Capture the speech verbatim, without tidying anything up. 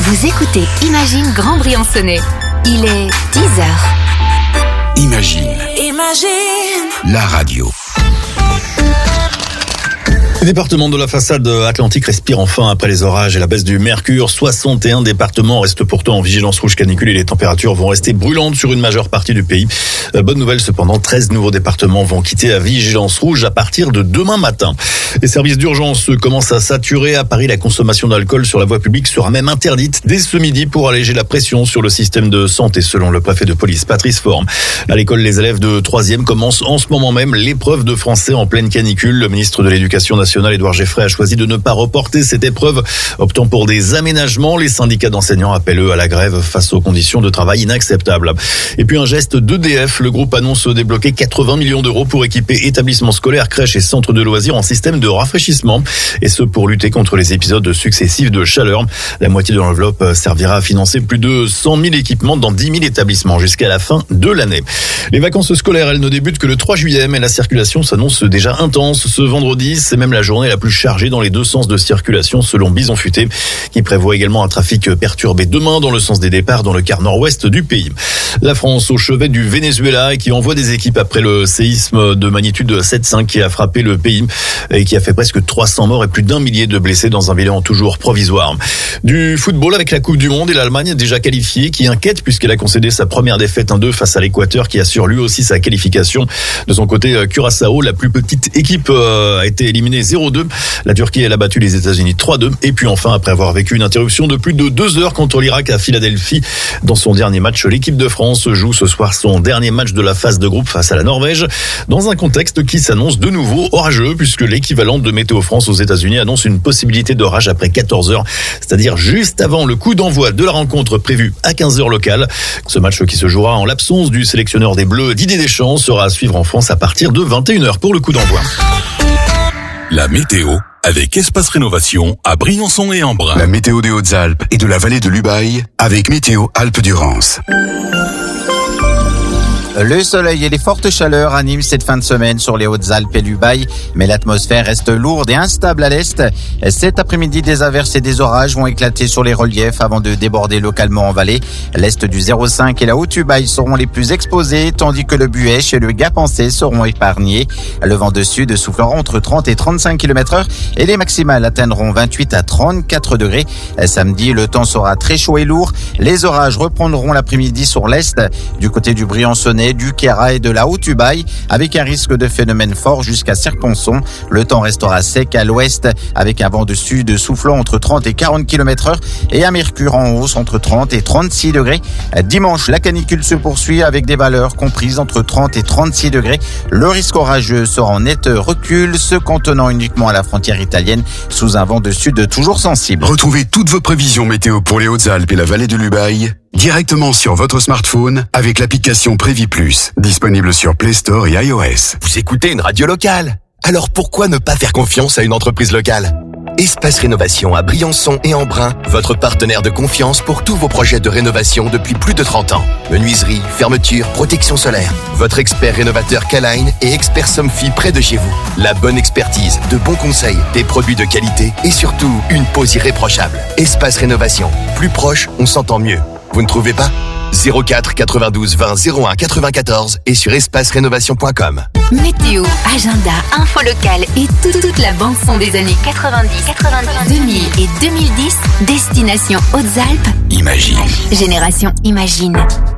Vous écoutez Imagine Grand Briançonnais. Il est dix heures. Imagine. Imagine. La radio. Le département de la façade atlantique respire enfin après les orages et la baisse du mercure. soixante et un départements restent pourtant en vigilance rouge canicule et les températures vont rester brûlantes sur une majeure partie du pays. Bonne nouvelle cependant, treize nouveaux départements vont quitter la vigilance rouge à partir de demain matin. Les services d'urgence commencent à saturer. À Paris, la consommation d'alcool sur la voie publique sera même interdite dès ce midi pour alléger la pression sur le système de santé, selon le préfet de police, Patrice Forme. À l'école, les élèves de troisième commencent en ce moment même l'épreuve de français en pleine canicule. Le ministre de l'Éducation nationale, Édouard Geoffroy, a choisi de ne pas reporter cette épreuve, optant pour des aménagements. Les syndicats d'enseignants appellent eux à la grève face aux conditions de travail inacceptables. Et puis un geste d'E D F, le groupe annonce débloquer quatre-vingts millions d'euros pour équiper établissements scolaires, crèches et centres de loisirs en système de rafraîchissement. Et ce pour lutter contre les épisodes successifs de chaleur. La moitié de l'enveloppe servira à financer plus de cent mille équipements dans dix mille établissements jusqu'à la fin de l'année. Les vacances scolaires, elles ne débutent que le trois juillet, mais la circulation s'annonce déjà intense. Ce vendredi, c'est même la journée la plus chargée dans les deux sens de circulation selon Bison Futé, qui prévoit également un trafic perturbé demain dans le sens des départs dans le quart nord-ouest du pays. La France au chevet du Venezuela et qui envoie des équipes après le séisme de magnitude sept virgule cinq qui a frappé le pays et qui a fait presque trois cents morts et plus d'un millier de blessés dans un bilan toujours provisoire. Du football avec la Coupe du Monde et l'Allemagne déjà qualifiée qui inquiète puisqu'elle a concédé sa première défaite un deux face à l'Équateur qui assure lui aussi sa qualification. De son côté, Curaçao, la plus petite équipe, a été éliminée zéro deux. La Turquie, elle a battu les États-Unis trois deux. Et puis enfin, après avoir vécu une interruption de plus de deux heures contre l'Irak à Philadelphie, dans son dernier match, l'équipe de France joue ce soir son dernier match de la phase de groupe face à la Norvège, dans un contexte qui s'annonce de nouveau orageux, puisque l'équivalent de Météo France aux États-Unis annonce une possibilité d'orage après quatorze heures, c'est-à-dire juste avant le coup d'envoi de la rencontre prévue à quinze heures locales. Ce match qui se jouera en l'absence du sélectionneur des Bleus, Didier Deschamps, sera à suivre en France à partir de vingt et une heures pour le coup d'envoi. La météo avec Espace Rénovation à Briançon et Embrun. La météo des Hautes-Alpes et de la vallée de l'Ubaye avec Météo Alpes-Durance. Le soleil et les fortes chaleurs animent cette fin de semaine sur les Hautes-Alpes et l'Ubaye, mais l'atmosphère reste lourde et instable à l'est. Cet après-midi, des averses et des orages vont éclater sur les reliefs avant de déborder localement en vallée. L'est du zéro cinq et la Haute-Ubaye seront les plus exposés, tandis que le Buëch et le Gap-en-Sée seront épargnés. Le vent de sud soufflera entre trente et trente-cinq kilomètres heure et les maximales atteindront vingt-huit à trente-quatre degrés. Samedi, le temps sera très chaud et lourd. Les orages reprendront l'après-midi sur l'est, du côté du Briançonnais, du Queyras et de la Haute-Ubaye, avec un risque de phénomène fort jusqu'à Cirponçon. Le temps restera sec à l'ouest, avec un vent de sud soufflant entre trente et quarante kilomètres heure et un mercure en hausse entre trente et trente-six degrés. Dimanche, la canicule se poursuit avec des valeurs comprises entre trente et trente-six degrés. Le risque orageux sera en net recul, se cantonnant uniquement à la frontière italienne sous un vent de sud toujours sensible. Retrouvez toutes vos prévisions météo pour les Hautes-Alpes et la vallée de l'Ubaye directement sur votre smartphone avec l'application Prévi Plus, disponible sur Play Store et iOS. Vous écoutez une radio locale, alors pourquoi ne pas faire confiance à une entreprise locale ? Espace Rénovation à Briançon et Embrun, votre partenaire de confiance pour tous vos projets de rénovation depuis plus de trente ans. Menuiserie, fermeture, protection solaire. Votre expert rénovateur K-Line et expert Somfy près de chez vous. La bonne expertise, de bons conseils, des produits de qualité et surtout une pose irréprochable. Espace Rénovation, plus proche, on s'entend mieux. Vous ne trouvez pas ? zéro quatre quatre-vingt-douze vingt zéro un quatre-vingt-quatorze et sur espace rénovation point com. Météo, agenda, info locale et toute, toute la bande-son des années quatre-vingt-dix, quatre-vingt-dix, deux mille et deux mille dix, destination Hautes-Alpes. Imagine. Génération Imagine.